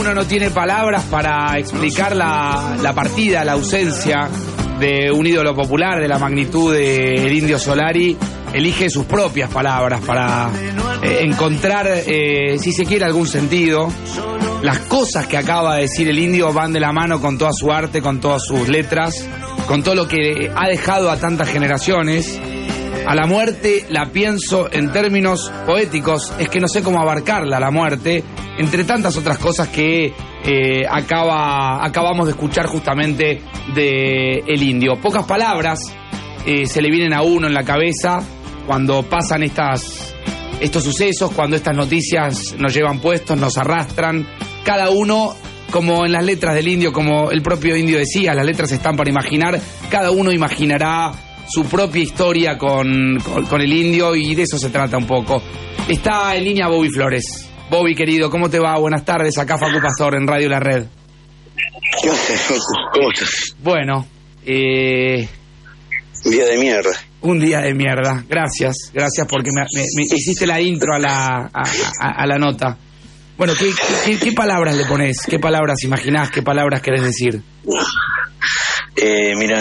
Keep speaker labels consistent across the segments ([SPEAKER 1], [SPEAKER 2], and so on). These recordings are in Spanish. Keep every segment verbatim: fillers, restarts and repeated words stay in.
[SPEAKER 1] uno no tiene palabras para explicar la, la partida, la ausencia de un ídolo popular de la magnitud del Indio Solari, elige sus propias palabras para eh, encontrar, eh, si se quiere, algún sentido. Las cosas que acaba de decir el Indio van de la mano con toda su arte, con todas sus letras, con todo lo que ha dejado a tantas generaciones. A la muerte la pienso en términos poéticos, es que no sé cómo abarcarla, la muerte, entre tantas otras cosas que eh, acaba, acabamos de escuchar justamente de el Indio. Pocas palabras eh, se le vienen a uno en la cabeza cuando pasan estas, estos sucesos, cuando estas noticias nos llevan puestos, nos arrastran, cada uno, como en las letras del Indio, como el propio Indio decía, las letras están para imaginar, cada uno imaginará su propia historia con, con, con el Indio, y de eso se trata un poco. Está en línea Bobby Flores. Bobby, querido, ¿cómo te va? Buenas tardes, acá Facu Pastor en Radio La Red.
[SPEAKER 2] ¿Qué haces, Facu? ¿Cómo estás?
[SPEAKER 1] Bueno, eh...
[SPEAKER 2] un día de mierda.
[SPEAKER 1] Un día de mierda, gracias, gracias porque me, me, me hiciste la intro a la, a, a, a la nota. Bueno, ¿qué, qué, ¿qué palabras le ponés? ¿Qué palabras imaginás? ¿Qué palabras querés decir?
[SPEAKER 2] Eh, mira,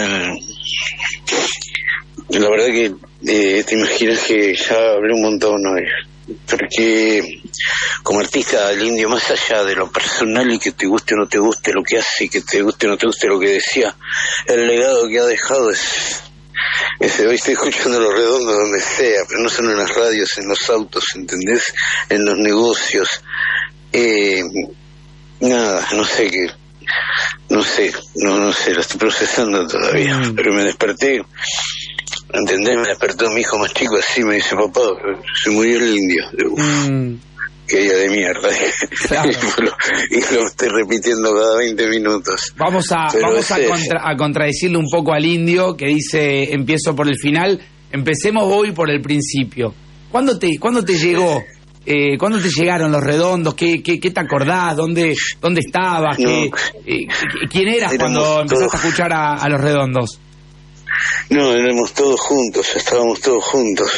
[SPEAKER 2] la verdad que eh, te imaginas que ya hablé un montón hoy, porque como artista el Indio, más allá de lo personal y que te guste o no te guste lo que hace y que te guste o no te guste lo que decía, el legado que ha dejado es ese. Hoy estoy escuchando Los Redondos donde sea, pero no solo en las radios, en los autos, ¿entendés? En los negocios. Eh, nada, no sé qué, no sé, no, no sé, lo estoy procesando todavía, mm. pero me desperté, ¿entendés? Me despertó mi hijo más chico así, me dice, papá, se murió el Indio. Mm. Que día de mierda. Claro. y, lo, y lo estoy repitiendo cada veinte minutos.
[SPEAKER 1] Vamos a Pero vamos a, contra, a contradecirle un poco al Indio, que dice, empiezo por el final. Empecemos hoy por el principio. ¿Cuándo te, ¿cuándo te llegó? Eh, ¿Cuándo te llegaron Los Redondos? ¿Qué, qué, qué te acordás? ¿Dónde, dónde estabas? No, ¿Qué, eh, ¿Quién eras cuando empezaste todos a escuchar a, a Los Redondos?
[SPEAKER 2] No, éramos todos juntos, estábamos todos juntos.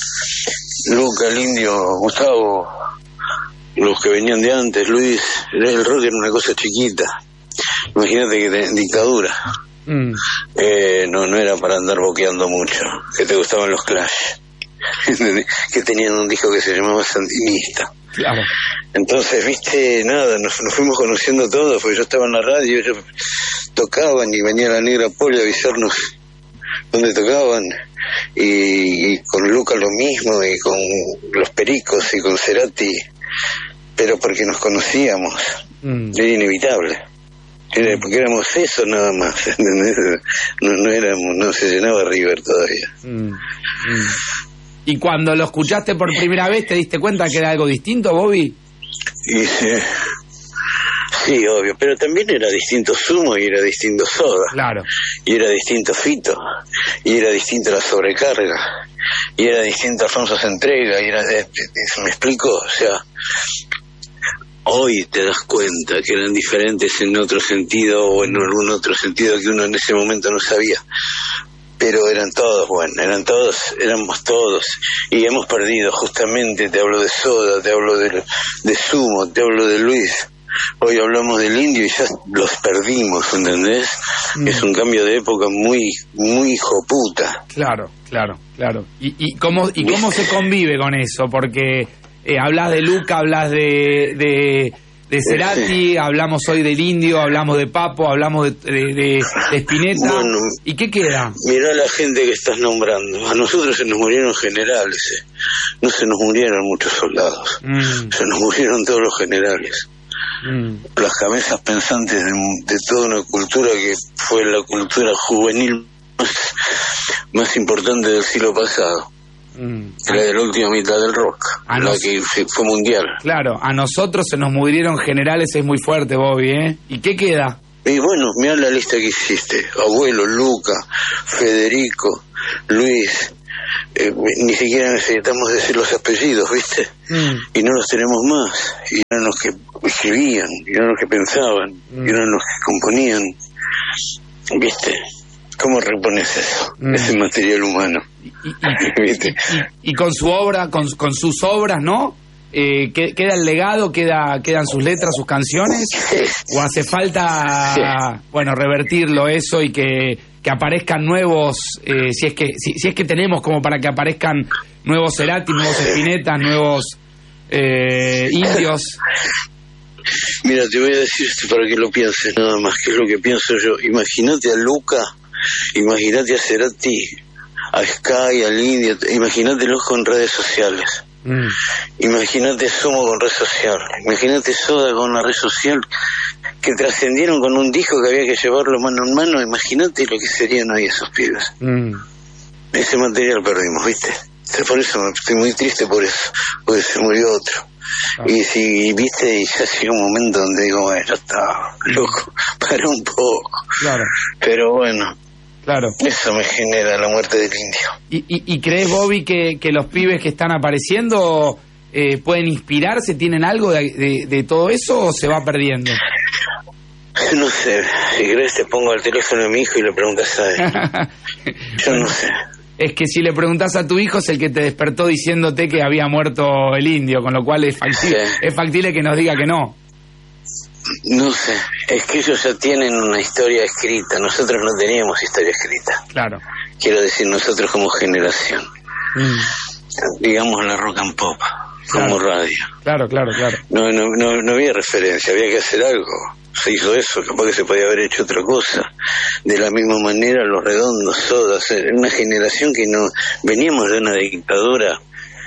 [SPEAKER 2] Luca, el Indio, Gustavo, los que venían de antes, Luis. El rock era una cosa chiquita. Imagínate que en dictadura. Mm. Eh, no, no era para andar boqueando mucho. Que te gustaban los Clash. Que tenían un disco que se llamaba Sandinista. Claro. Entonces, viste, nada, nos, nos fuimos conociendo todos, porque yo estaba en la radio, ellos tocaban y venía la Negra Poli a avisarnos dónde tocaban. Y, y con Luca lo mismo, y con los Pericos y con Cerati, pero porque nos conocíamos. Mm. Era inevitable, era porque éramos eso nada más, ¿entendés? No, no éramos, no se llenaba River todavía. Mm.
[SPEAKER 1] Mm. ¿Y cuando lo escuchaste por primera vez te diste cuenta que era algo distinto, Bobby?
[SPEAKER 2] Y sí, sí, obvio, pero también era distinto Sumo y era distinto Soda.
[SPEAKER 1] Claro.
[SPEAKER 2] Y era distinto Fito, y era distinto La Sobrecarga, y era distinto Alfonso Se Entrega, y era, eh, ¿me explico? O sea, hoy te das cuenta que eran diferentes en otro sentido o en algún otro sentido que uno en ese momento no sabía. Pero eran todos, bueno, eran todos, éramos todos, y hemos perdido, justamente, te hablo de Soda, te hablo de, de Sumo, te hablo de Luis. Hoy hablamos del Indio y ya los perdimos, ¿entendés? Mm. Es un cambio de época muy, muy hijoputa.
[SPEAKER 1] Claro, claro, claro. ¿Y, y cómo y cómo se convive con eso? Porque eh, hablas de Luca, hablas de, de, de Cerati, sí. Hablamos hoy del Indio, hablamos de Papo, hablamos de, de, de, de Spinetta. Bueno, ¿y qué queda?
[SPEAKER 2] Mirá la gente que estás nombrando. A nosotros se nos murieron generales, eh. No se nos murieron muchos soldados. Mm. Se nos murieron todos los generales. Mm. Las cabezas pensantes de, de toda una cultura que fue la cultura juvenil más, más importante del siglo pasado, mm. la de la última mitad del rock, a la nos... que fue mundial.
[SPEAKER 1] Claro, a nosotros se nos murieron generales, es muy fuerte, Bobby, ¿eh? ¿Y qué queda?
[SPEAKER 2] Y bueno, mirá la lista que hiciste: Abuelo, Luca, Federico, Luis. Eh, ni siquiera necesitamos decir los apellidos, ¿viste? Mm. Y no los tenemos más. Y eran los que escribían, y eran los que pensaban, mm. y eran los que componían, ¿viste? ¿Cómo repones eso? Mm. Ese material humano.
[SPEAKER 1] Y, y, ¿viste? Y, y, y con su obra, con, con sus obras, ¿no? Eh, ¿Queda el legado, queda, quedan sus letras, sus canciones? ¿O hace falta, bueno, revertirlo eso y que, que aparezcan nuevos, eh, si es que si, si es que tenemos como para que aparezcan nuevos Cerati, nuevos Spinetta, nuevos eh, indios?
[SPEAKER 2] Mira, te voy a decir esto para que lo pienses nada más, que es lo que pienso yo. Imagínate a Luca, imagínate a Cerati, a Sky, al Indio, imagínatelos con redes sociales. Mm. Imagínate Sumo con red social, imagínate Soda con la red social, que trascendieron con un disco que había que llevarlo mano en mano. Imagínate lo que serían hoy esos pibes. Mm. Ese material perdimos, ¿viste? Por eso estoy muy triste por eso, porque se murió otro. Ah. Y si, viste, y ya llegó un momento donde digo, bueno, ya está, loco, para un poco. Claro. Pero bueno, claro, eso me genera la muerte del Indio.
[SPEAKER 1] ¿Y, y, y crees, Bobby, que, que los pibes que están apareciendo eh, pueden inspirarse, tienen algo de, de, de todo eso, o se va perdiendo?
[SPEAKER 2] No sé, si crees te pongo el teléfono de mi hijo y le preguntas a él. Yo no sé.
[SPEAKER 1] Es que si le preguntás a tu hijo es el que te despertó diciéndote que había muerto el Indio, con lo cual es factible, sí. es factible que nos diga que no.
[SPEAKER 2] No sé, es que ellos ya tienen una historia escrita, nosotros no teníamos historia escrita. Claro. Quiero decir, nosotros como generación, mm. digamos la rock and pop, claro. como radio.
[SPEAKER 1] Claro, claro, claro.
[SPEAKER 2] No, no, no, no había referencia, había que hacer algo. Se hizo eso, capaz que se podía haber hecho otra cosa. De la misma manera, Los Redondos, Soda, una generación que no veníamos de una dictadura,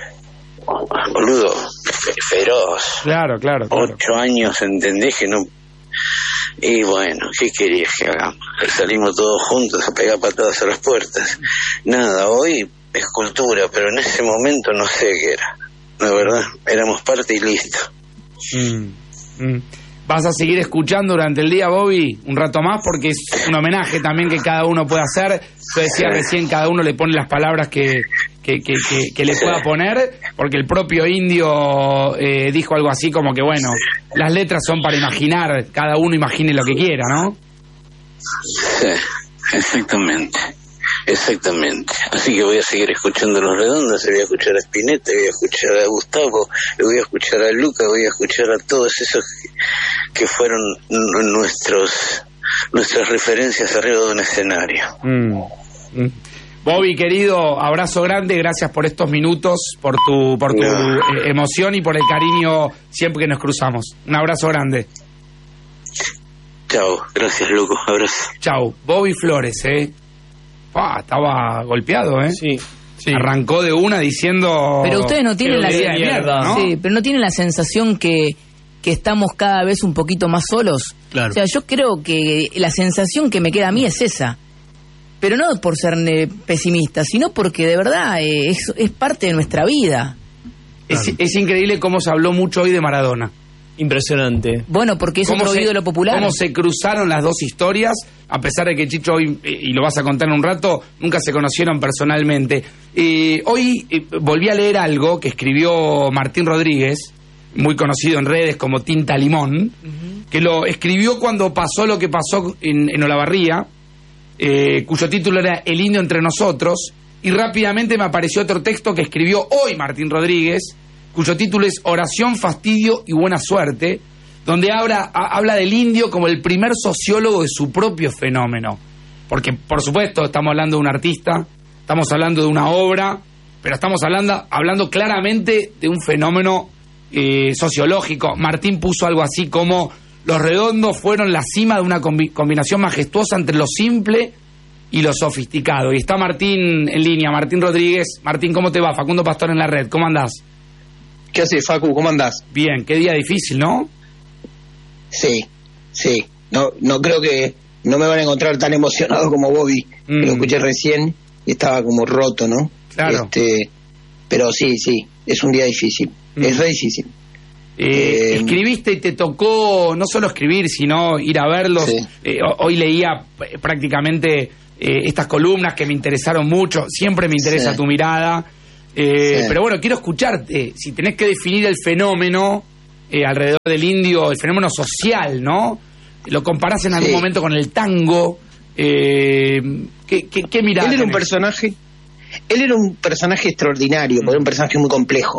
[SPEAKER 2] boludo, feroz.
[SPEAKER 1] Claro, claro, claro.
[SPEAKER 2] Ocho años, ¿entendés? Que no. Y bueno, ¿qué querías que hagamos? Salimos todos juntos a pegar patadas a las puertas. Nada, hoy es cultura, pero en ese momento no sé qué era. La verdad, éramos parte y listo.
[SPEAKER 1] Mm, mm. ¿Vas a seguir escuchando durante el día, Bobby, un rato más? Porque es un homenaje también que cada uno puede hacer. Yo decía recién, cada uno le pone las palabras que, que, que, que, que le pueda poner, porque el propio Indio eh, dijo algo así como que, bueno, las letras son para imaginar, cada uno imagine lo que quiera, ¿no?
[SPEAKER 2] Sí, exactamente. Exactamente. Así que voy a seguir escuchando Los Redondos, voy a escuchar a Spinetta, voy a escuchar a Gustavo, voy a escuchar a Luca, voy a escuchar a todos esos que, que fueron nuestros nuestras referencias arriba de un escenario. Mm.
[SPEAKER 1] Mm. Bobby, querido, abrazo grande, gracias por estos minutos, por tu por tu no. eh, emoción y por el cariño siempre que nos cruzamos. Un abrazo grande.
[SPEAKER 2] Chao, gracias, loco, abrazo.
[SPEAKER 1] Chao, Bobby Flores, eh. Ah, estaba golpeado, ¿eh?
[SPEAKER 3] Sí, sí.
[SPEAKER 1] Arrancó de una diciendo...
[SPEAKER 4] Pero ustedes no tienen la
[SPEAKER 1] de mierda, ¿no?
[SPEAKER 4] Sí, pero no tienen la sensación que, que estamos cada vez un poquito más solos.
[SPEAKER 3] Claro.
[SPEAKER 4] O sea, yo creo que la sensación que me queda a mí es esa. Pero no por ser eh, pesimista, sino porque de verdad eh, es, es parte de nuestra vida.
[SPEAKER 1] Es, claro. es increíble cómo se habló mucho hoy de Maradona.
[SPEAKER 3] Impresionante.
[SPEAKER 4] Bueno, porque es otro ídolo popular.
[SPEAKER 1] Cómo se cruzaron las dos historias, a pesar de que Chicho hoy, y lo vas a contar en un rato, nunca se conocieron personalmente. Eh, hoy eh, volví a leer algo que escribió Martín Rodríguez, muy conocido en redes como Tinta Limón, uh-huh. que lo escribió cuando pasó lo que pasó en, en Olavarría, eh, cuyo título era El Indio entre nosotros, y rápidamente me apareció otro texto que escribió hoy Martín Rodríguez, cuyo título es Oración, Fastidio y Buena Suerte, donde habla, habla del Indio como el primer sociólogo de su propio fenómeno. Porque, por supuesto, estamos hablando de un artista, estamos hablando de una obra, pero estamos hablando, hablando claramente de un fenómeno eh, sociológico. Martín puso algo así como: Los Redondos fueron la cima de una combi- combinación majestuosa entre lo simple y lo sofisticado. Y está Martín en línea, Martín Rodríguez. Martín, ¿cómo te va? Facundo Pastor en la red, ¿cómo andás?
[SPEAKER 5] ¿Qué haces, Facu? ¿Cómo andás?
[SPEAKER 1] Bien, qué día difícil, ¿no?
[SPEAKER 5] Sí, sí. No, no creo que no me van a encontrar tan emocionado como Bobby, mm. que lo escuché recién y estaba como roto, ¿no?
[SPEAKER 1] Claro.
[SPEAKER 5] Este, pero sí, sí, es un día difícil, mm. es re difícil.
[SPEAKER 1] Eh, eh, escribiste y te tocó no solo escribir, sino ir a verlos. Sí. Eh, hoy leía prácticamente eh, estas columnas que me interesaron mucho. Siempre me interesa sí. tu mirada. Eh, sí. Pero bueno, quiero escucharte. Si tenés que definir el fenómeno eh, alrededor del Indio, el fenómeno social, ¿no? Lo comparás en algún sí. momento con el tango. Eh, ¿qué, qué, qué mirada
[SPEAKER 5] Él era
[SPEAKER 1] tenés?
[SPEAKER 5] un personaje, él era un personaje extraordinario, mm. porque era un personaje muy complejo.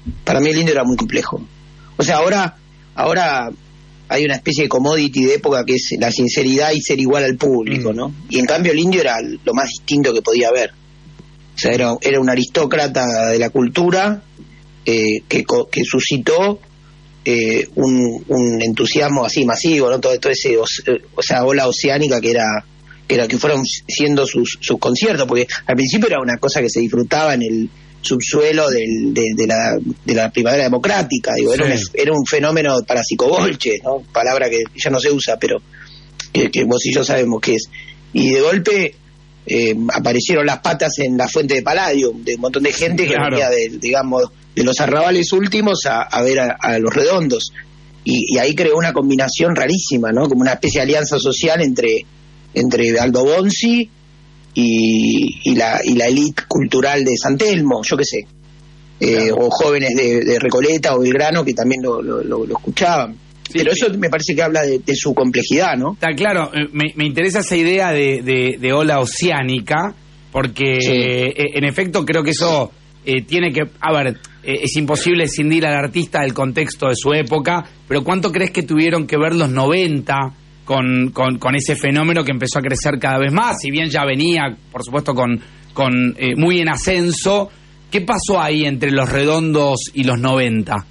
[SPEAKER 5] Para mí el indio era muy complejo. O sea, ahora, ahora hay una especie de commodity de época que es la sinceridad y ser igual al público, mm. ¿no? Y en cambio el indio era lo más distinto que podía haber. O sea, era, era un aristócrata de la cultura eh, que, que suscitó eh, un, un entusiasmo así masivo, ¿no? Todo, todo ese, o, o sea, ola oceánica que era que era que fueron siendo sus, sus conciertos, porque al principio era una cosa que se disfrutaba en el subsuelo del, de, de, la, de la primavera democrática, digo, sí. era, un, era un fenómeno parapsicobolche, ¿no? Palabra que ya no se usa, pero que, que vos y yo sabemos qué es. Y de golpe eh, aparecieron las patas en la fuente de Palladium, de un montón de gente que claro. venía de, digamos, de los arrabales últimos a, a ver a, a los redondos. Y, y ahí creó una combinación rarísima, ¿no? Como una especie de alianza social entre, entre Aldo Bonzi y, y la y la élite cultural de San Telmo, yo qué sé, eh, claro. o jóvenes de, de Recoleta o Belgrano que también lo, lo, lo, lo escuchaban. Sí, pero sí. Eso me parece que habla de, de su complejidad, ¿no?
[SPEAKER 1] Está claro, me, me interesa esa idea de, de, de ola oceánica, porque sí. eh, en efecto creo que eso eh, tiene que, a ver, eh, es imposible escindir al artista del contexto de su época, pero ¿cuánto crees que tuvieron que ver los noventa con, con, con ese fenómeno que empezó a crecer cada vez más? Si bien ya venía, por supuesto, con, con eh, muy en ascenso, ¿qué pasó ahí entre los redondos y los noventa?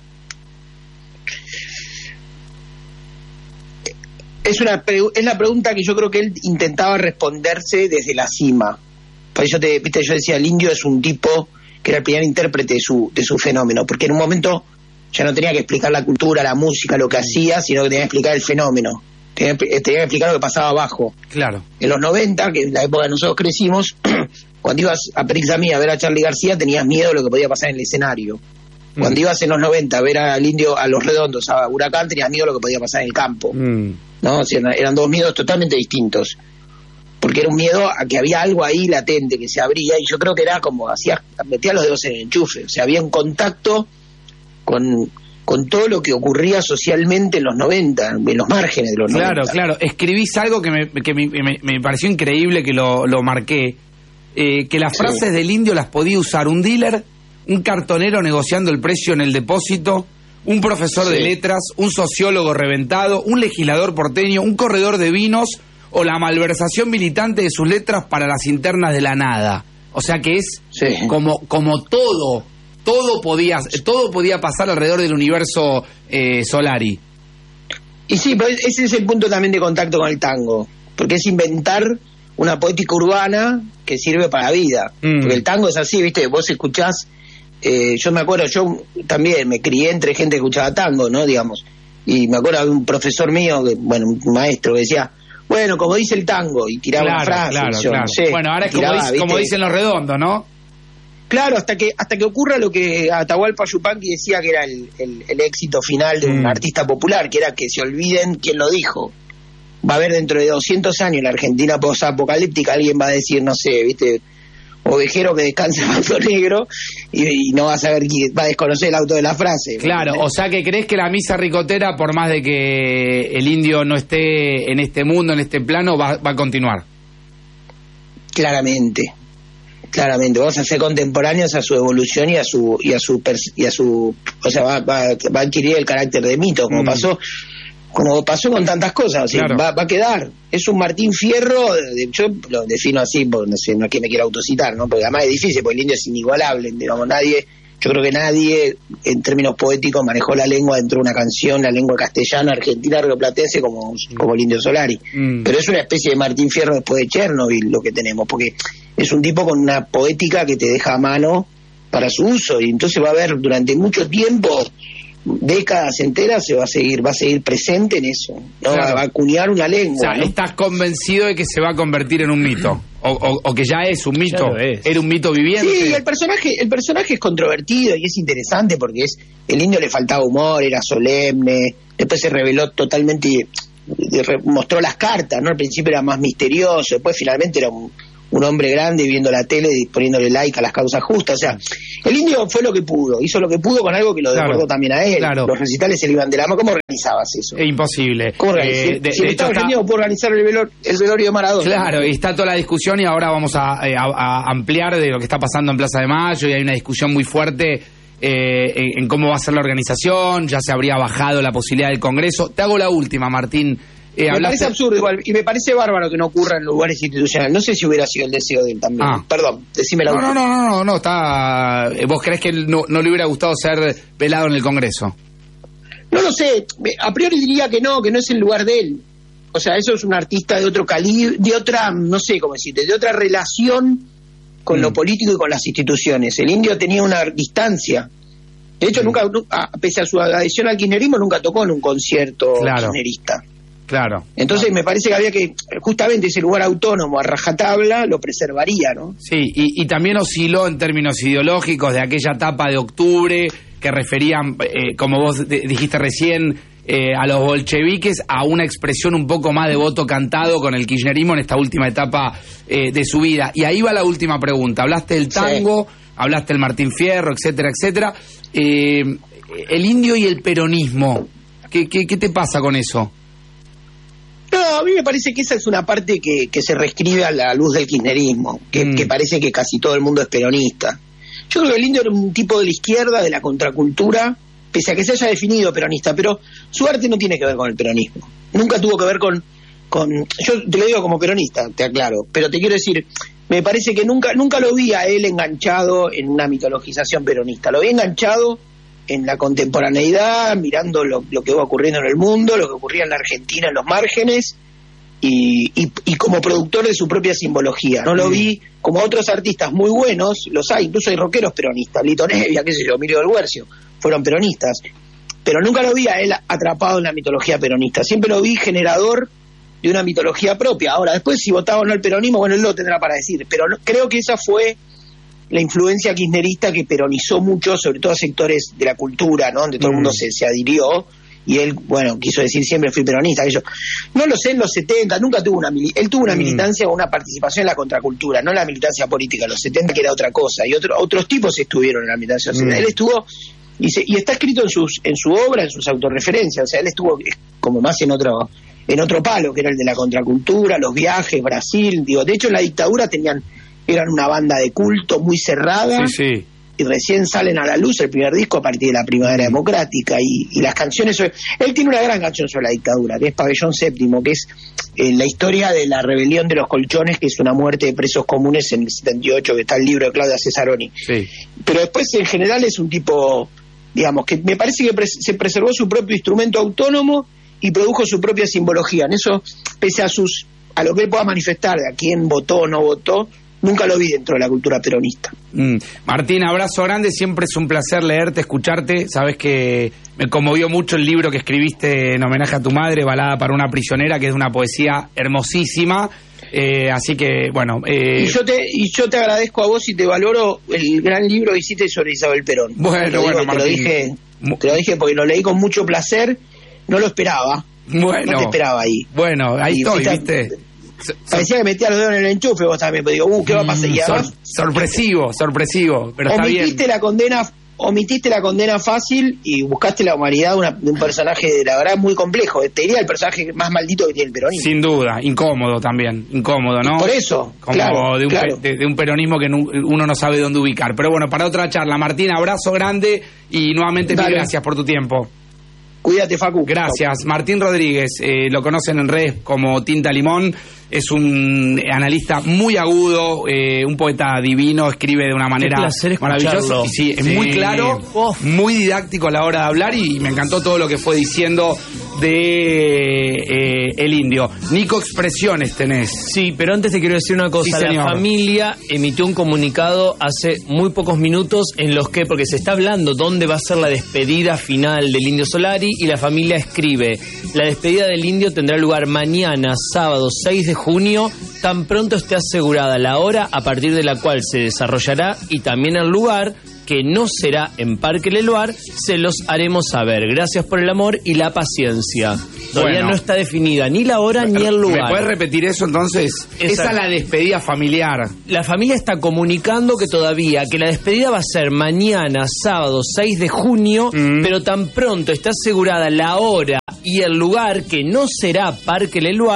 [SPEAKER 5] Es una es la pregunta que yo creo que él intentaba responderse desde la cima. Por eso te, viste, yo decía, el indio es un tipo que era el primer intérprete de su de su fenómeno, porque en un momento ya no tenía que explicar la cultura, la música, lo que hacía, sino que tenía que explicar el fenómeno, tenía, tenía que explicar lo que pasaba abajo. Claro. En los noventa, que es la época que nosotros crecimos, cuando ibas a Perixamí a ver a Charly García, tenías miedo de lo que podía pasar en el escenario. Cuando mm. ibas en los noventa a ver al indio, a los redondos, a Huracán, tenías miedo de lo que podía pasar en el campo. Mm. ¿No? O sea, eran dos miedos totalmente distintos, porque era un miedo a que había algo ahí latente que se abría, y yo creo que era como hacía, metía los dedos en el enchufe, o sea, había un contacto con, con todo lo que ocurría socialmente en los noventa, en los márgenes de los
[SPEAKER 1] claro,
[SPEAKER 5] noventa.
[SPEAKER 1] Claro, claro, escribís algo que me, que me, me, me pareció increíble, que lo, lo marqué, eh, que las frases sí. del indio las podía usar un dealer, un cartonero negociando el precio en el depósito, un profesor sí. de letras, un sociólogo reventado, un legislador porteño, un corredor de vinos o la malversación militante de sus letras para las internas de la nada. O sea que es sí. como como todo, todo podía todo podía pasar alrededor del universo eh, Solari.
[SPEAKER 5] Y sí, pero ese es el punto también de contacto con el tango, porque es inventar una poética urbana que sirve para la vida. Mm. Porque el tango es así, ¿viste? Vos escuchás. Eh, yo me acuerdo, yo también me crié entre gente que escuchaba tango, ¿no? Digamos, y me acuerdo de un profesor mío, que, bueno, un maestro que decía, bueno, como dice el tango, y tiraba
[SPEAKER 1] claro,
[SPEAKER 5] una frase.
[SPEAKER 1] Claro,
[SPEAKER 5] yo,
[SPEAKER 1] claro.
[SPEAKER 5] No sé,
[SPEAKER 1] bueno, ahora es
[SPEAKER 5] tiraba,
[SPEAKER 1] como, dice, como dicen los redondos, ¿no?
[SPEAKER 5] Claro, hasta que hasta que ocurra lo que Atahualpa Yupanqui decía que era el, el, el éxito final de un mm. artista popular, que era que se olviden quién lo dijo. Va a haber dentro de doscientos años en la Argentina posapocalíptica, alguien va a decir, no sé, ¿viste? Ovejero que descansa en auto negro y, y no va a saber quién, va a desconocer el auto de la frase.
[SPEAKER 1] Claro, o sea que crees que la misa ricotera, por más de que el indio no esté en este mundo, en este plano, va, va a continuar.
[SPEAKER 5] Claramente, claramente. Vamos a ser contemporáneos a su evolución y a su y a su y a su, o sea, va, va, va a adquirir el carácter de mito, como mm. pasó. Como pasó con tantas cosas, o sea, claro. va, va a quedar. Es un Martín Fierro, yo lo defino así, porque no sé, no es que me quiera autocitar, ¿no? Porque además es difícil, porque el indio es inigualable, digamos, nadie, yo creo que nadie, en términos poéticos, manejó la lengua dentro de una canción, la lengua castellana, argentina, rioplatense, como, mm. como el indio Solari. Mm. Pero es una especie de Martín Fierro después de Chernobyl lo que tenemos, porque es un tipo con una poética que te deja a mano para su uso, y entonces va a haber durante mucho tiempo, décadas enteras, se va a seguir va a seguir presente en eso, ¿no? Claro. Va a acuñar una lengua.
[SPEAKER 1] O sea,
[SPEAKER 5] ¿no?
[SPEAKER 1] ¿Estás convencido de que se va a convertir en un mito? O, o, o que ya es un mito, es. Era un mito viviente.
[SPEAKER 5] Sí, el personaje el personaje es controvertido y es interesante porque es el indio le faltaba humor, era solemne, después se reveló totalmente, mostró las cartas, ¿no? Al principio era más misterioso, después finalmente era un un hombre grande viendo la tele y poniéndole like a las causas justas. O sea, el indio fue lo que pudo, hizo lo que pudo con algo que lo claro, también a él. Claro. Los recitales se le iban de la mano. ¿Cómo organizabas eso?
[SPEAKER 1] Es imposible.
[SPEAKER 5] ¿Cómo organizabas? Eh, de, si de el Estado argentino puede organizar el, velor, el velorio de Maradona.
[SPEAKER 1] Claro, y está toda la discusión y ahora vamos a, a, a ampliar de lo que está pasando en Plaza de Mayo y hay una discusión muy fuerte eh, en, en cómo va a ser la organización, ya se habría bajado la posibilidad del Congreso. Te hago la última, Martín. Eh,
[SPEAKER 5] me
[SPEAKER 1] hablaste...
[SPEAKER 5] parece absurdo igual, y me parece bárbaro que no ocurra en lugares institucionales. No sé si hubiera sido el deseo de él también.
[SPEAKER 1] Ah.
[SPEAKER 5] Perdón, decime la
[SPEAKER 1] no,
[SPEAKER 5] última.
[SPEAKER 1] no, no, no, no, no, está... ¿Vos creés que él no, no le hubiera gustado ser velado en el Congreso?
[SPEAKER 5] No lo sé, a priori diría que no, que no es el lugar de él. O sea, eso es un artista de otro calibre, de otra, no sé cómo decirte, de otra relación con mm. lo político y con las instituciones. El Indio tenía una distancia. De hecho, mm. nunca, nunca, pese a su adhesión al kirchnerismo, nunca tocó en un concierto
[SPEAKER 1] claro.
[SPEAKER 5] kirchnerista.
[SPEAKER 1] Claro.
[SPEAKER 5] Entonces
[SPEAKER 1] claro.
[SPEAKER 5] me parece que había que, justamente ese lugar autónomo a rajatabla, lo preservaría, ¿no?
[SPEAKER 1] Sí, y, y también osciló en términos ideológicos de aquella etapa de octubre que referían, eh, como vos de, dijiste recién, eh, a los bolcheviques, a una expresión un poco más de voto cantado con el kirchnerismo en esta última etapa eh, de su vida. Y ahí va la última pregunta. Hablaste del tango, sí. hablaste del Martín Fierro, etcétera, etcétera. Eh, el Indio y el peronismo, ¿qué, qué, qué te pasa con eso?
[SPEAKER 5] No, a mí me parece que esa es una parte que, que se reescribe a la luz del kirchnerismo, que, mm. que parece que casi todo el mundo es peronista. Yo creo que el Indio era un tipo de la izquierda, de la contracultura, pese a que se haya definido peronista, pero su arte no tiene que ver con el peronismo. Nunca tuvo que ver con... con yo te lo digo como peronista, te aclaro, pero te quiero decir, me parece que nunca nunca lo vi a él enganchado en una mitologización peronista. Lo vi enganchado en la contemporaneidad, mirando lo, lo que va ocurriendo en el mundo, lo que ocurría en la Argentina en los márgenes, y, y, y como productor de su propia simbología. No lo vi como otros artistas muy buenos, los hay, incluso hay rockeros peronistas, Lito Nevia, qué sé yo, Emilio del Guercio, fueron peronistas, pero nunca lo vi a él atrapado en la mitología peronista, siempre lo vi generador de una mitología propia. Ahora, después si votaba o no el peronismo, bueno, él lo tendrá para decir, pero no, creo que esa fue la influencia kirchnerista que peronizó mucho, sobre todo a sectores de la cultura, ¿no? Donde todo el mundo se, se adhirió, y él, bueno, quiso decir siempre fui peronista. Yo no lo sé en los setenta, nunca tuvo una él tuvo una militancia o una participación en la contracultura, no en la militancia política. En los setenta que era otra cosa, y otro, otros tipos estuvieron en la militancia. Mm. Él estuvo, y, se, y está escrito en sus en su obra, en sus autorreferencias, o sea, él estuvo como más en otro en otro palo, que era el de la contracultura, los viajes, Brasil, digo, de hecho en la dictadura tenían eran una banda de culto muy cerrada,
[SPEAKER 1] sí, sí.
[SPEAKER 5] y recién salen a la luz el primer disco a partir de la Primavera Democrática, y, y las canciones sobre, él tiene una gran canción sobre la dictadura, que es Pabellón Séptimo, que es eh, la historia de la rebelión de los colchones, que es una muerte de presos comunes en el setenta y ocho, que está el libro de Claudia Cesaroni.
[SPEAKER 1] Sí.
[SPEAKER 5] Pero después en general es un tipo, digamos, que me parece que pres- se preservó su propio instrumento autónomo y produjo su propia simbología. En eso, pese a sus a lo que él pueda manifestar, de a quién votó o no votó, nunca lo vi dentro de la cultura peronista.
[SPEAKER 1] Mm. Martín, abrazo grande, siempre es un placer leerte, escucharte. Sabes que me conmovió mucho el libro que escribiste en homenaje a tu madre, Balada para una prisionera, que es una poesía hermosísima. Eh, así que, bueno... Eh...
[SPEAKER 5] Y, yo te, y yo te agradezco a vos y te valoro el gran libro que hiciste sobre Isabel Perón.
[SPEAKER 1] Bueno,
[SPEAKER 5] te
[SPEAKER 1] bueno,
[SPEAKER 5] digo,
[SPEAKER 1] Martín.
[SPEAKER 5] Te lo, dije, te lo dije porque lo leí con mucho placer, no lo esperaba.
[SPEAKER 1] Bueno.
[SPEAKER 5] No te esperaba ahí.
[SPEAKER 1] Bueno, ahí
[SPEAKER 5] y,
[SPEAKER 1] estoy,
[SPEAKER 5] esta,
[SPEAKER 1] ¿viste?
[SPEAKER 5] Parecía que metía los dedos en el enchufe vos también, pero digo, uh, ¿qué va a pasar? Y además,
[SPEAKER 1] Sor- sorpresivo, sorpresivo, pero está bien.
[SPEAKER 5] Omitiste la condena, omitiste la condena fácil y buscaste la humanidad de, una, de un personaje, de la verdad, muy complejo. Te diría el personaje más maldito que tiene el peronismo.
[SPEAKER 1] Sin duda, incómodo también, incómodo, ¿no?
[SPEAKER 5] Por eso,
[SPEAKER 1] como
[SPEAKER 5] claro,
[SPEAKER 1] de, un
[SPEAKER 5] claro.
[SPEAKER 1] Pe- de, de un peronismo que nu- uno no sabe dónde ubicar. Pero bueno, para otra charla, Martín, abrazo grande y nuevamente mil gracias por tu tiempo.
[SPEAKER 5] Cuídate, Facu.
[SPEAKER 1] Gracias. Martín Rodríguez, eh, lo conocen en redes como Tinta Limón, es un analista muy agudo, eh, un poeta divino, escribe de una manera maravillosa. Sí, es sí. muy claro, oh. muy didáctico a la hora de hablar y me encantó todo lo que fue diciendo de eh, El Indio. Nico, expresiones tenés.
[SPEAKER 3] Sí, pero antes te quiero decir una cosa. Sí, la familia emitió un comunicado hace muy pocos minutos en los que, porque se está hablando dónde va a ser la despedida final del Indio Solari, y la familia escribe: la despedida del Indio tendrá lugar mañana, sábado seis de junio, tan pronto esté asegurada la hora a partir de la cual se desarrollará y también el lugar, que no será en Parque Leloir, se los haremos saber. Gracias por el amor y la paciencia. Todavía bueno. no está definida ni la hora ni el lugar.
[SPEAKER 1] ¿Me puedes repetir eso entonces? Esa es la despedida familiar.
[SPEAKER 3] La familia está comunicando que todavía, que la despedida va a ser mañana, sábado seis de junio, mm. pero tan pronto está asegurada la hora y el lugar, que no será Parque Leloir,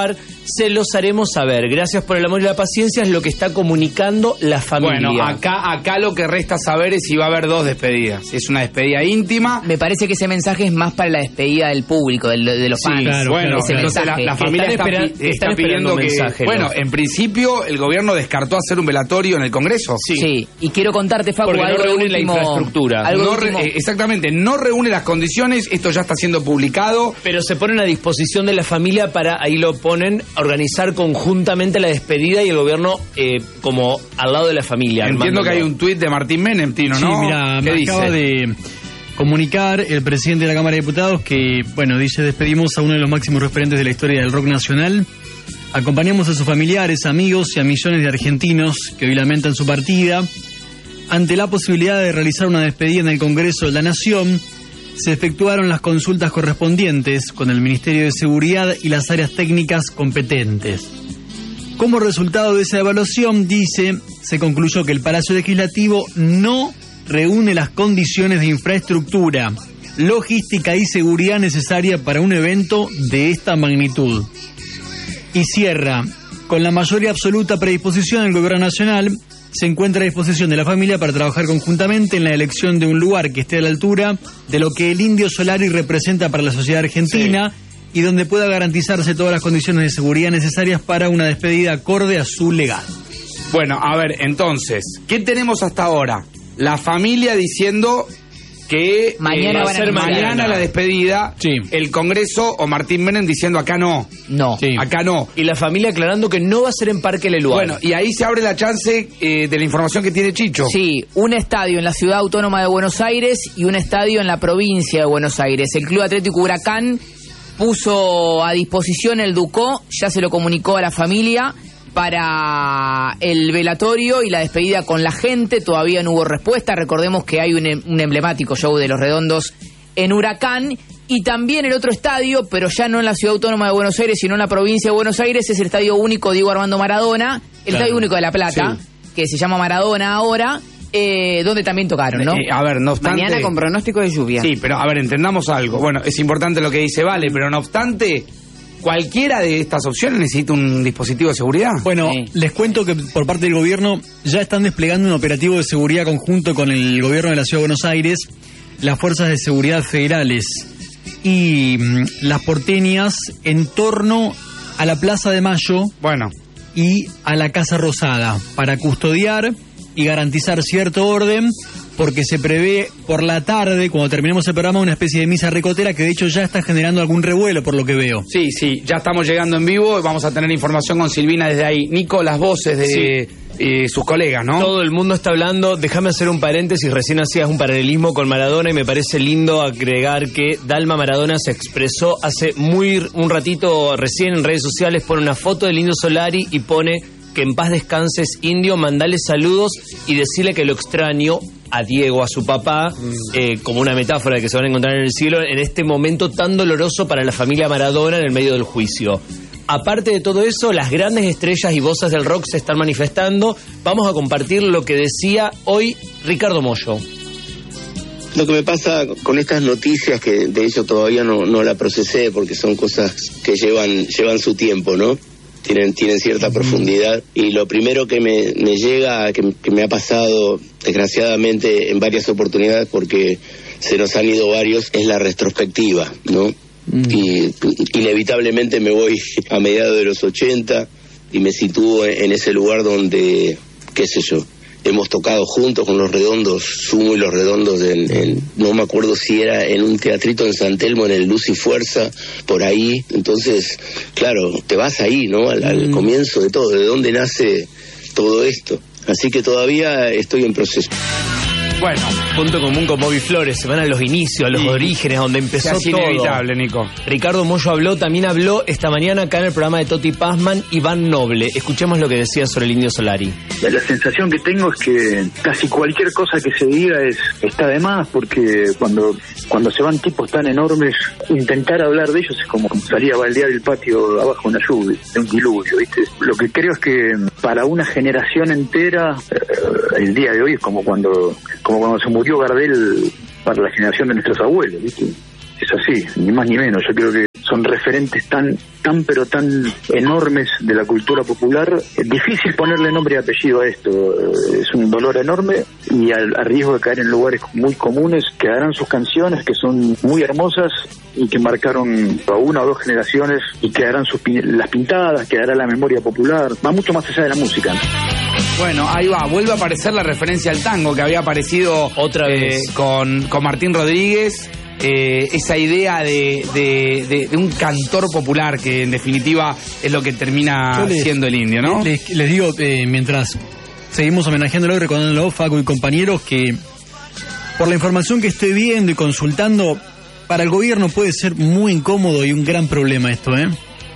[SPEAKER 3] se los haremos saber. Gracias por el amor y la paciencia, es lo que está comunicando la familia.
[SPEAKER 1] Bueno, acá, acá lo que resta saber es si va a haber dos despedidas. Es una despedida íntima.
[SPEAKER 4] Me parece que ese mensaje es más para la despedida del público, de, de los fans.
[SPEAKER 1] Sí, claro, bueno,
[SPEAKER 4] ese
[SPEAKER 1] entonces la, la familia está,
[SPEAKER 3] espera,
[SPEAKER 1] está, está pidiendo que...
[SPEAKER 3] mensaje,
[SPEAKER 1] bueno, en principio el gobierno descartó hacer un velatorio en el Congreso.
[SPEAKER 4] Sí, sí. Y quiero contarte, Facu,
[SPEAKER 3] porque
[SPEAKER 4] algo
[SPEAKER 3] no reúne
[SPEAKER 4] último,
[SPEAKER 3] la infraestructura.
[SPEAKER 1] Algo no re, eh, exactamente, no reúne las condiciones, esto ya está siendo publicado.
[SPEAKER 3] Pero se ponen a disposición de la familia para, ahí lo ponen, organizar conjuntamente la despedida y el gobierno eh, como al lado de la familia.
[SPEAKER 1] Entiendo que hay un tuit de Martín Menem, Tino, ¿no?
[SPEAKER 6] Sí, mira, me
[SPEAKER 1] dice?
[SPEAKER 6] acaba de comunicar el presidente de la Cámara de Diputados que, bueno, dice, despedimos a uno de los máximos referentes de la historia del rock nacional. Acompañamos a sus familiares, amigos y a millones de argentinos que hoy lamentan su partida. Ante la posibilidad de realizar una despedida en el Congreso de la Nación, se efectuaron las consultas correspondientes con el Ministerio de Seguridad y las áreas técnicas competentes. Como resultado de esa evaluación, dice, se concluyó que el Palacio Legislativo no reúne las condiciones de infraestructura, logística y seguridad necesaria para un evento de esta magnitud. Y cierra, con la mayoría absoluta predisposición del Gobierno Nacional, se encuentra a disposición de la familia para trabajar conjuntamente en la elección de un lugar que esté a la altura de lo que el Indio Solari representa para la sociedad argentina, sí, y donde pueda garantizarse todas las condiciones de seguridad necesarias para una despedida acorde a su legado.
[SPEAKER 1] Bueno, a ver, entonces, ¿qué tenemos hasta ahora? La familia diciendo que
[SPEAKER 4] mañana
[SPEAKER 1] eh,
[SPEAKER 4] va a ser
[SPEAKER 1] mañana, mañana la despedida,
[SPEAKER 6] sí,
[SPEAKER 1] el Congreso o Martín Menem diciendo acá no.
[SPEAKER 4] No.
[SPEAKER 1] Sí. Acá no.
[SPEAKER 3] Y la familia aclarando que no va a ser en Parque Leluar.
[SPEAKER 1] Bueno, y ahí se abre la chance eh, de la información que tiene Chicho.
[SPEAKER 4] Sí, un estadio en la Ciudad Autónoma de Buenos Aires y un estadio en la provincia de Buenos Aires. El Club Atlético Huracán puso a disposición el Ducó, ya se lo comunicó a la familia, para el velatorio y la despedida con la gente. Todavía no hubo respuesta. Recordemos que hay un, un emblemático show de Los Redondos en Huracán. Y también el otro estadio, pero ya no en la Ciudad Autónoma de Buenos Aires, sino en la provincia de Buenos Aires, es el Estadio Único Diego Armando Maradona, el claro. Estadio Único de La Plata, sí, que se llama Maradona ahora, eh, donde también tocaron, ¿no?
[SPEAKER 1] Eh, a ver, no obstante...
[SPEAKER 4] Mañana con pronóstico de lluvia.
[SPEAKER 1] Sí, pero a ver, entendamos algo. Bueno, es importante lo que dice Vale, pero no obstante... ¿Cualquiera de estas opciones necesita un dispositivo de seguridad?
[SPEAKER 6] Bueno,
[SPEAKER 4] sí,
[SPEAKER 6] les cuento que por parte del gobierno ya están desplegando un operativo de seguridad conjunto con el gobierno de la Ciudad de Buenos Aires, las fuerzas de seguridad federales y mmm, las porteñas en torno a la Plaza de Mayo,
[SPEAKER 1] bueno,
[SPEAKER 6] y a la Casa Rosada para custodiar y garantizar cierto orden, porque se prevé por la tarde, cuando terminemos el programa, una especie de misa ricotera que de hecho ya está generando algún revuelo por lo que veo.
[SPEAKER 1] Sí, sí, ya estamos llegando en vivo, vamos a tener información con Silvina desde ahí. Nico, las voces de sí. eh, sus colegas, ¿no?
[SPEAKER 3] Todo el mundo está hablando, déjame hacer un paréntesis, recién hacías un paralelismo con Maradona y me parece lindo agregar que Dalma Maradona se expresó hace muy un ratito, recién en redes sociales, pone una foto del Indio Solari y pone que en paz descanses, Indio, mandale saludos y decirle que lo extraño a Diego, a su papá, mm. eh, como una metáfora de que se van a encontrar en el cielo en este momento tan doloroso para la familia Maradona en el medio del juicio. Aparte de todo eso, las grandes estrellas y voces del rock se están manifestando. Vamos a compartir lo que decía hoy Ricardo Mollo.
[SPEAKER 2] Lo que me pasa con estas noticias, que de hecho todavía no, no la procesé porque son cosas que llevan, llevan su tiempo, ¿no? Tienen, tienen cierta profundidad, y lo primero que me, me llega, que, que me ha pasado desgraciadamente en varias oportunidades porque se nos han ido varios, es la retrospectiva, ¿no? Mm. Y inevitablemente me voy a mediados de los ochenta y me sitúo en, en ese lugar donde, qué sé yo, hemos tocado juntos con Los Redondos, Sumo y Los Redondos, en, en, no me acuerdo si era en un teatrito en San Telmo, en el Luz y Fuerza, por ahí. Entonces, claro, te vas ahí, ¿no? Al, al comienzo de todo, de dónde nace todo esto. Así que todavía estoy en proceso.
[SPEAKER 3] Bueno, punto común con Bobby Flores, se van a los inicios, a los sí. orígenes, donde empezó todo. Es
[SPEAKER 1] inevitable, Nico.
[SPEAKER 3] Ricardo Mollo habló, también habló esta mañana acá en el programa de Toti Pazman, Iván Noble. Escuchemos lo que decía sobre el Indio Solari.
[SPEAKER 7] La sensación que tengo es que casi cualquier cosa que se diga es está de más, porque cuando cuando se van tipos tan enormes, intentar hablar de ellos es como salir a baldear el patio abajo de una lluvia, de un diluvio, ¿viste? Lo que creo es que para una generación entera, eh, el día de hoy es como cuando... como cuando se murió Gardel para la generación de nuestros abuelos, ¿viste? Es así, ni más ni menos. Yo creo que son referentes tan, tan pero tan enormes de la cultura popular. Es difícil ponerle nombre y apellido a esto, es un dolor enorme y al, a riesgo de caer en lugares muy comunes, quedarán sus canciones que son muy hermosas y que marcaron a una o dos generaciones, y quedarán sus, las pintadas, quedará la memoria popular, va mucho más allá de la música.
[SPEAKER 1] Bueno, ahí va, vuelve a aparecer la referencia al tango que había aparecido
[SPEAKER 3] otra
[SPEAKER 1] eh,
[SPEAKER 3] vez
[SPEAKER 1] con, con Martín Rodríguez, eh, esa idea de, de, de, de un cantor popular que en definitiva es lo que termina les, siendo el indio, ¿no?
[SPEAKER 6] Les, les digo, eh, mientras seguimos homenajeándolo y recordándolo, Facu y compañeros, que por la información que estoy viendo y consultando, para el gobierno puede ser muy incómodo y un gran problema esto, ¿eh?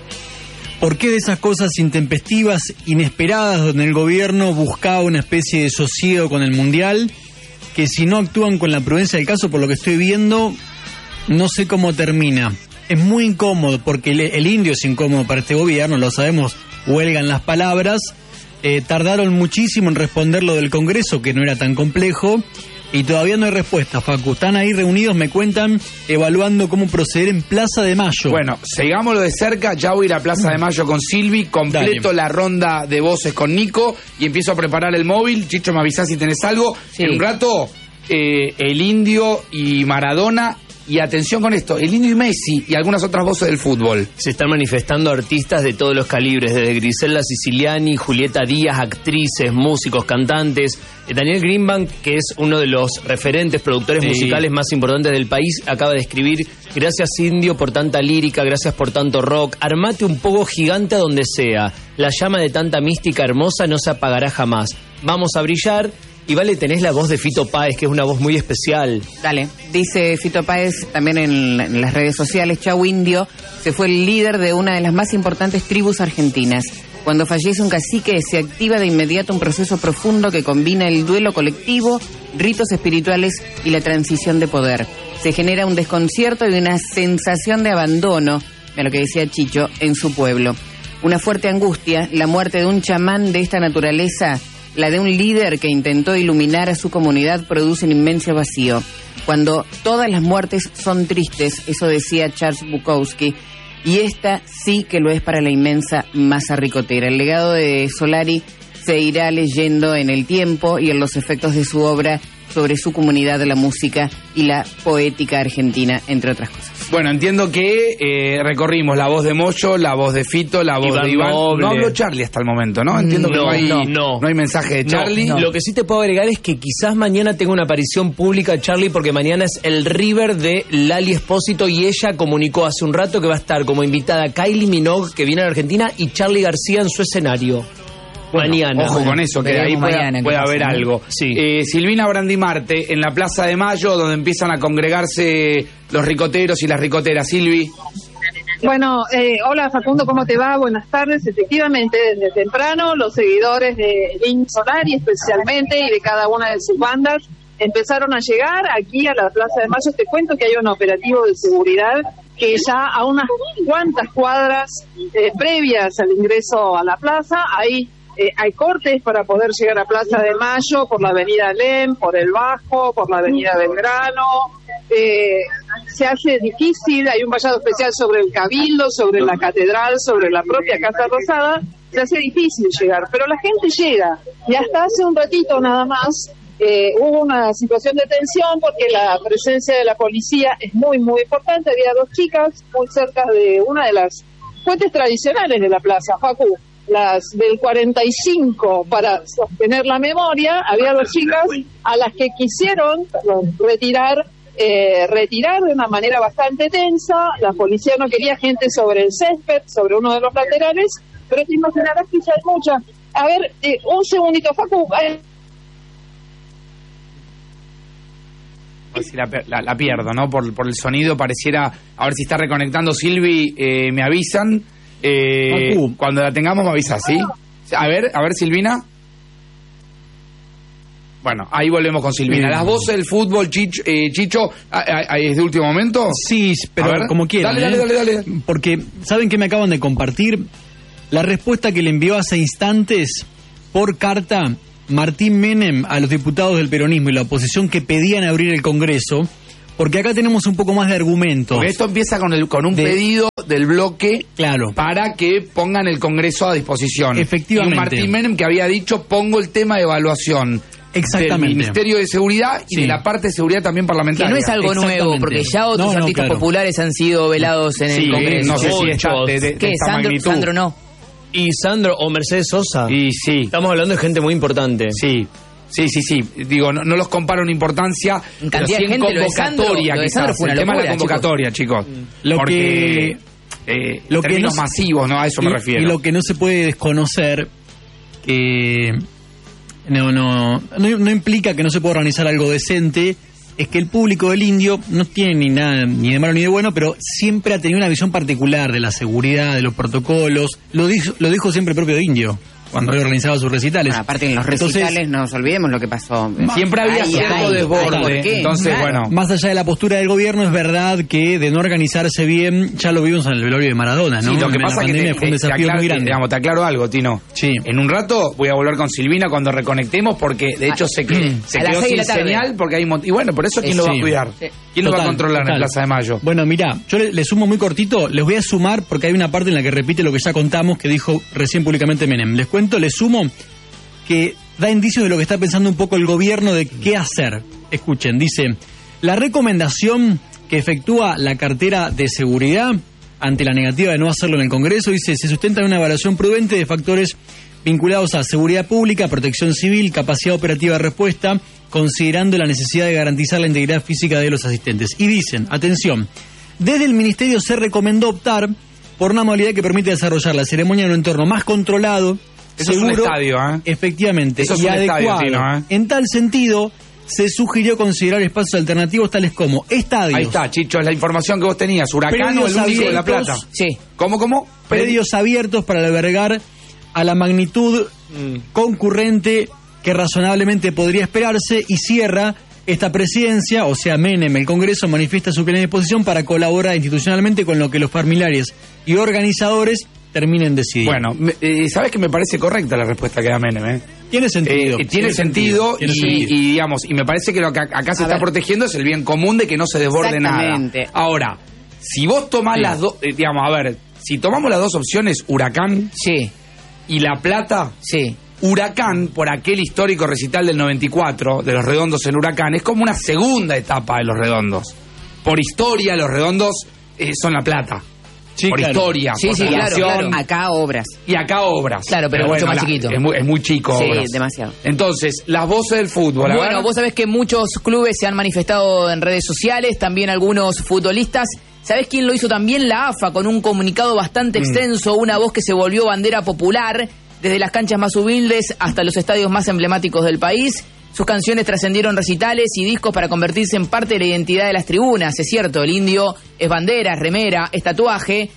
[SPEAKER 6] ¿Por qué de esas cosas intempestivas, inesperadas, donde el gobierno buscaba una especie de sosiego con el Mundial, que si no actúan con la prudencia del caso, por lo que estoy viendo, no sé cómo termina? Es muy incómodo, porque el, el indio es incómodo para este gobierno, lo sabemos, huelgan las palabras, eh, tardaron muchísimo en responder lo del Congreso, que no era tan complejo, y todavía no hay respuesta, Facu. Están ahí reunidos, me cuentan, evaluando cómo proceder en Plaza de Mayo.
[SPEAKER 1] Bueno, sigámoslo de cerca. Ya voy a ir a Plaza de Mayo con Silvi, completo Dale. La ronda de voces con Nico y empiezo a preparar el móvil. Chicho, me avisás si tenés algo. Sí. En un rato, eh, el Indio y Maradona. Y atención con esto, el Indio y Messi y algunas otras voces del fútbol.
[SPEAKER 3] Se están manifestando artistas de todos los calibres, desde Griselda Siciliani, Julieta Díaz, actrices, músicos, cantantes. Daniel Greenbank, que es uno de los referentes, productores sí. musicales más importantes del país, acaba de escribir: gracias Indio por tanta lírica, gracias por tanto rock, armate un poco gigante a donde sea, la llama de tanta mística hermosa no se apagará jamás, vamos a brillar. Y vale, tenés la voz de Fito Páez, que es una voz muy especial.
[SPEAKER 4] Dale, dice Fito Páez también en, en las redes sociales: Chau Indio, se fue el líder de una de las más importantes tribus argentinas. Cuando fallece un cacique se activa de inmediato un proceso profundo que combina el duelo colectivo, ritos espirituales y la transición de poder. Se genera un desconcierto y una sensación de abandono, a lo que decía Chicho, en su pueblo. Una fuerte angustia, la muerte de un chamán de esta naturaleza, la de un líder que intentó iluminar a su comunidad, produce un inmenso vacío. Cuando todas las muertes son tristes, eso decía Charles Bukowski, y esta sí que lo es para la inmensa masa ricotera. El legado de Solari se irá leyendo en el tiempo y en los efectos de su obra sobre su comunidad, la música y la poética argentina, entre otras cosas.
[SPEAKER 1] Bueno, entiendo que eh, recorrimos la voz de Moyo, la voz de Fito, la voz Iván de Iván. Noble. No habló Charlie hasta el momento, ¿no? Entiendo no, que no hay, no, no. no hay mensaje de Charlie.
[SPEAKER 3] No, no. Lo que sí te puedo agregar es que quizás mañana tenga una aparición pública Charlie, porque mañana es el River de Lali Espósito y ella comunicó hace un rato que va a estar como invitada Kylie Minogue, que viene a la Argentina, y Charlie García en su escenario. Bueno, mañana.
[SPEAKER 1] Ojo con eso, que ahí puede, puede haber algo.
[SPEAKER 3] Sí.
[SPEAKER 1] Eh, Silvina Brandimarte, en la Plaza de Mayo, donde empiezan a congregarse los ricoteros y las ricoteras. Silvi.
[SPEAKER 8] Bueno, eh, hola Facundo, ¿cómo te va? Buenas tardes. Efectivamente, desde temprano, los seguidores de Indio Solari especialmente y de cada una de sus bandas empezaron a llegar aquí a la Plaza de Mayo. Te cuento que hay un operativo de seguridad que ya a unas cuantas cuadras eh, previas al ingreso a la plaza, hay Eh, hay cortes para poder llegar a Plaza de Mayo por la avenida Alem, por el Bajo, por la avenida Belgrano. Eh, se hace difícil, hay un vallado especial sobre el Cabildo, sobre la Catedral, sobre la propia Casa Rosada. Se hace difícil llegar, pero la gente llega. Y hasta hace un ratito nada más eh, hubo una situación de tensión porque la presencia de la policía es muy, muy importante. Había dos chicas muy cerca de una de las fuentes tradicionales de la plaza, Facu. Las del cuarenta y cinco, para sostener la memoria, había dos chicas a las que quisieron retirar eh, retirar de una manera bastante tensa. La policía no quería gente sobre el césped, sobre uno de los laterales, pero te imaginarás que ya hay muchas. A ver, eh, un segundito, Facu. Eh.
[SPEAKER 1] Si la, la, la pierdo, ¿no? Por, por el sonido pareciera, a ver si está reconectando Silvi, eh, me avisan. Eh, cuando la tengamos me avisa, ¿sí? A ver, a ver, Silvina. Bueno, ahí volvemos con Silvina. Las voces del fútbol, Chicho, eh, Chicho ¿es de último momento?
[SPEAKER 6] Sí, pero como quieran.
[SPEAKER 1] Dale, dale, dale, dale.
[SPEAKER 6] Porque, ¿saben qué me acaban de compartir? La respuesta que le envió hace instantes por carta Martín Menem a los diputados del peronismo y la oposición que pedían abrir el Congreso. Porque acá tenemos un poco más de argumentos.
[SPEAKER 1] Porque esto empieza con el con un
[SPEAKER 6] de,
[SPEAKER 1] pedido del bloque
[SPEAKER 6] claro.
[SPEAKER 1] para que pongan el Congreso a disposición.
[SPEAKER 6] Efectivamente.
[SPEAKER 1] Y un Martín Menem que había dicho, pongo el tema de evaluación
[SPEAKER 6] Exactamente.
[SPEAKER 1] del Ministerio de Seguridad y
[SPEAKER 6] sí.
[SPEAKER 1] de la parte de seguridad también parlamentaria.
[SPEAKER 4] Que no es algo nuevo, porque ya otros
[SPEAKER 6] no, no,
[SPEAKER 4] artistas
[SPEAKER 6] claro.
[SPEAKER 4] populares han sido velados en
[SPEAKER 1] sí,
[SPEAKER 4] el Congreso.
[SPEAKER 1] no sé si es de, de,
[SPEAKER 4] ¿Qué?
[SPEAKER 1] de esta
[SPEAKER 4] Sandro,
[SPEAKER 1] magnitud.
[SPEAKER 4] Sandro no.
[SPEAKER 3] Y Sandro o Mercedes Sosa.
[SPEAKER 1] Y sí.
[SPEAKER 3] Estamos hablando de gente muy importante.
[SPEAKER 1] Sí. Sí, sí, sí. Digo, no, no los comparo en importancia.
[SPEAKER 4] En cantidad
[SPEAKER 1] pero sí
[SPEAKER 4] de gente,
[SPEAKER 1] en
[SPEAKER 4] lo de Sandro-
[SPEAKER 1] convocatoria,
[SPEAKER 4] lo de
[SPEAKER 1] quizás.
[SPEAKER 4] Sandro fue una
[SPEAKER 1] el tema de la
[SPEAKER 4] locura,
[SPEAKER 1] convocatoria, chicos.
[SPEAKER 6] Lo
[SPEAKER 1] Porque,
[SPEAKER 6] que-
[SPEAKER 1] eh,
[SPEAKER 6] lo que
[SPEAKER 1] términos
[SPEAKER 6] no-
[SPEAKER 1] masivos, ¿no? A eso
[SPEAKER 6] y,
[SPEAKER 1] me refiero.
[SPEAKER 6] Y lo que no se puede desconocer, que no, no, no, no implica que no se pueda organizar algo decente, es que el público del Indio no tiene ni nada, ni de malo ni de bueno, pero siempre ha tenido una visión particular de la seguridad, de los protocolos. Lo dijo, lo dijo siempre el propio Indio, cuando había organizado sus recitales.
[SPEAKER 9] Bueno, aparte en los recitales,
[SPEAKER 6] Entonces,
[SPEAKER 9] no nos olvidemos lo que pasó.
[SPEAKER 1] Siempre había
[SPEAKER 9] Ay,
[SPEAKER 1] cierto
[SPEAKER 9] ay,
[SPEAKER 1] desborde.
[SPEAKER 9] ay, ¿por qué?
[SPEAKER 1] Entonces,
[SPEAKER 9] Claro.
[SPEAKER 1] bueno.
[SPEAKER 6] más allá de la postura del gobierno, es verdad que de no organizarse bien, ya lo vimos en el velorio de Maradona, ¿no?
[SPEAKER 1] Sí, lo que
[SPEAKER 6] En la
[SPEAKER 1] pasa es que
[SPEAKER 6] pandemia
[SPEAKER 1] te,
[SPEAKER 6] fue un
[SPEAKER 1] te- te
[SPEAKER 6] desafío
[SPEAKER 1] aclaro,
[SPEAKER 6] muy grande.
[SPEAKER 1] digamos, te aclaro algo, Tino.
[SPEAKER 6] Sí.
[SPEAKER 1] En un rato voy a volver con Silvina cuando reconectemos porque de hecho se, que, se
[SPEAKER 4] a las
[SPEAKER 1] quedó
[SPEAKER 4] seis de
[SPEAKER 1] sin
[SPEAKER 4] la tarde.
[SPEAKER 1] señal porque hay mont- y bueno, por eso quién
[SPEAKER 6] Eh,
[SPEAKER 1] lo va
[SPEAKER 6] sí.
[SPEAKER 1] a cuidar.
[SPEAKER 4] Sí.
[SPEAKER 1] ¿Quién lo va a
[SPEAKER 6] Total,
[SPEAKER 1] controlar
[SPEAKER 6] total.
[SPEAKER 1] en Plaza de Mayo?
[SPEAKER 6] Bueno, mirá, yo le, le sumo muy cortito, les voy a sumar porque hay una parte en la que repite lo que ya contamos que dijo recién públicamente Menem. Les cuento, les sumo que da indicios de lo que está pensando un poco el gobierno de qué hacer. Escuchen, dice, la recomendación que efectúa la cartera de seguridad ante la negativa de no hacerlo en el Congreso, dice, se sustenta en una evaluación prudente de factores vinculados a seguridad pública, protección civil, capacidad operativa de respuesta, considerando la necesidad de garantizar la integridad física de los asistentes. Y dicen, atención, desde el Ministerio se recomendó optar por una modalidad que permite desarrollar la ceremonia en un entorno más controlado,
[SPEAKER 1] Eso
[SPEAKER 6] seguro,
[SPEAKER 1] es un estadio, ¿eh?
[SPEAKER 6] efectivamente,
[SPEAKER 1] Eso es
[SPEAKER 6] y
[SPEAKER 1] un estadio,
[SPEAKER 6] adecuado.
[SPEAKER 1] Tino, ¿eh?
[SPEAKER 6] En tal sentido, se sugirió considerar espacios alternativos tales como estadios,
[SPEAKER 1] Ahí está, Chicho, es la información que vos tenías. Huracán o el
[SPEAKER 6] Predios
[SPEAKER 1] único de La
[SPEAKER 6] abiertos.
[SPEAKER 1] Plata.
[SPEAKER 4] Sí.
[SPEAKER 1] ¿Cómo, cómo?
[SPEAKER 6] predios abiertos para albergar a la magnitud concurrente que razonablemente podría esperarse, y cierra esta presidencia, o sea, Menem, el Congreso manifiesta su plena disposición para colaborar institucionalmente con lo que los familiares y organizadores terminen decidiendo.
[SPEAKER 1] Bueno, me- eh, ¿sabes que me parece correcta la respuesta que da Menem, eh?
[SPEAKER 6] Tiene sentido.
[SPEAKER 1] Eh, tiene, sentido,
[SPEAKER 6] tiene
[SPEAKER 1] y,
[SPEAKER 6] sentido.
[SPEAKER 1] y, digamos, y me parece que lo que acá se
[SPEAKER 9] A
[SPEAKER 1] está
[SPEAKER 9] ver.
[SPEAKER 1] protegiendo es el bien común de que no se desborde nada.
[SPEAKER 9] Exactamente.
[SPEAKER 1] Ahora, si vos tomás
[SPEAKER 6] Sí.
[SPEAKER 1] las dos, eh, digamos, a ver, si tomamos las dos opciones, Huracán
[SPEAKER 4] Sí,
[SPEAKER 1] y La Plata,
[SPEAKER 4] sí.
[SPEAKER 1] Huracán, por aquel histórico recital del noventa y cuatro, de los Redondos en Huracán, es como una segunda etapa de los Redondos. Por historia, los Redondos eh, son La Plata.
[SPEAKER 6] Sí,
[SPEAKER 1] por
[SPEAKER 6] claro.
[SPEAKER 1] historia,
[SPEAKER 4] Sí,
[SPEAKER 1] por
[SPEAKER 4] sí, claro,
[SPEAKER 1] tradición.
[SPEAKER 4] claro.
[SPEAKER 9] Acá obras.
[SPEAKER 1] Y acá obras.
[SPEAKER 4] Claro, pero mucho más
[SPEAKER 1] la-
[SPEAKER 4] chiquito.
[SPEAKER 1] Es muy, es muy chico.
[SPEAKER 9] Sí,
[SPEAKER 1] obras.
[SPEAKER 9] demasiado.
[SPEAKER 1] Entonces, las voces del fútbol. a
[SPEAKER 4] Bueno,
[SPEAKER 1] ver.
[SPEAKER 4] vos sabés que muchos clubes se han manifestado en redes sociales, también algunos futbolistas. ¿Sabés quién lo hizo también? La A F A, con un comunicado bastante
[SPEAKER 1] Mm.
[SPEAKER 4] extenso, una voz que se volvió bandera popular, desde las canchas más humildes hasta los estadios más emblemáticos del país. Sus canciones trascendieron recitales y discos para convertirse en parte de la identidad de las tribunas. Es cierto, el Indio es bandera, es remera, es tatuaje.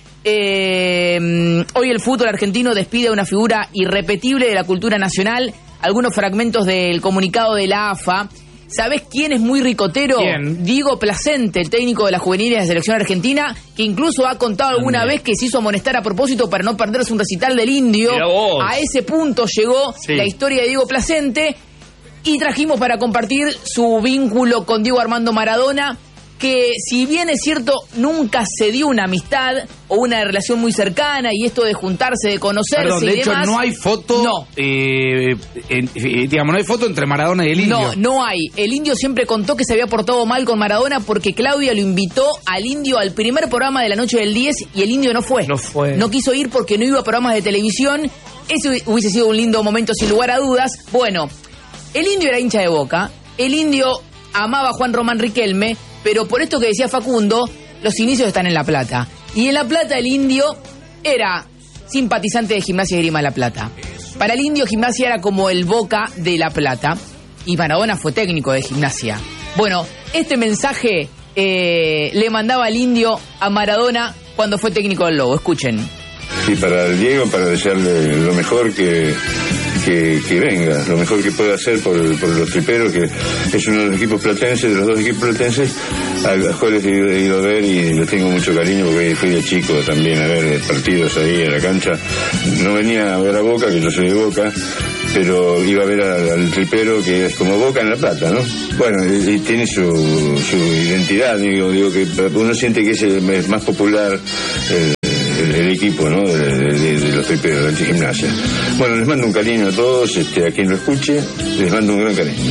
[SPEAKER 4] Eh, hoy el fútbol argentino despide a una figura irrepetible de la cultura nacional. Algunos fragmentos del comunicado de la A F A. ¿Sabés quién es muy ricotero?
[SPEAKER 1] ¿Quién?
[SPEAKER 4] Diego Placente, el técnico de la juvenil de la selección argentina, que incluso ha contado alguna
[SPEAKER 6] Ande.
[SPEAKER 4] vez que se hizo amonestar a propósito para no perderse un recital del Indio.
[SPEAKER 3] Mirá vos.
[SPEAKER 4] A ese punto llegó
[SPEAKER 1] Sí.
[SPEAKER 4] la historia de Diego Placente, y trajimos para compartir su vínculo con Diego Armando Maradona, que si bien es cierto nunca se dio una amistad o una relación muy cercana, y esto de juntarse, de conocerse
[SPEAKER 1] Perdón,
[SPEAKER 4] y
[SPEAKER 1] de hecho,
[SPEAKER 4] demás,
[SPEAKER 1] no hay foto.
[SPEAKER 4] No.
[SPEAKER 1] eh, en- eh, digamos, no hay foto entre Maradona y el Indio.
[SPEAKER 4] No, no hay. El Indio siempre contó que se había portado mal con Maradona porque Claudia lo invitó al Indio al primer programa de la noche del diez y el Indio no fue.
[SPEAKER 3] No fue.
[SPEAKER 4] No quiso ir porque no iba a programas de televisión. Ese hubiese sido un lindo momento sin lugar a dudas. Bueno, el Indio era hincha de Boca. El Indio amaba a Juan Román Riquelme, pero por esto que decía Facundo, los inicios están en La Plata. Y en La Plata el Indio era simpatizante de Gimnasia y Esgrima de La Plata. Para el Indio, Gimnasia era como el Boca de La Plata, y Maradona fue técnico de Gimnasia. Bueno, este mensaje eh, le mandaba el Indio a Maradona cuando fue técnico del Lobo. Escuchen.
[SPEAKER 10] Y para el Diego, para desearle lo mejor que, que, que venga, lo mejor que pueda hacer por, por los triperos, que es uno de los equipos platenses, de los dos equipos platenses, a los cuales he ido, he ido a ver y le tengo mucho cariño porque fui de chico también a ver partidos ahí en la cancha. No venía a ver a Boca, que yo soy de Boca, pero iba a ver al, al tripero, que es como Boca en La Plata, ¿no? Bueno, y, y tiene su, su identidad, digo, digo que uno siente que es, el, es más popular el, el, el equipo, ¿no? De, de, de los triperos, de Antigimnasia. Bueno, les mando un cariño a todos, este, a quien lo escuche, les mando un gran cariño.